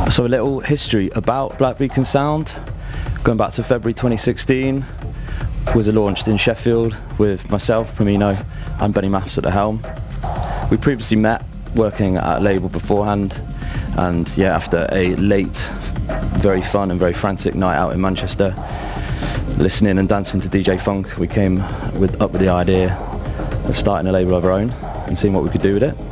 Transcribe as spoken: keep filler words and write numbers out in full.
So a little history about Black Beacon Sound, going back to February twenty sixteen, was launched in Sheffield with myself, Primino, and Benny Maths at the helm. We previously met working at a label beforehand, and yeah, after a late, very fun and very frantic night out in Manchester, listening and dancing to D J Funk, we came with, up with the idea of starting a label of our own and seeing what we could do with it.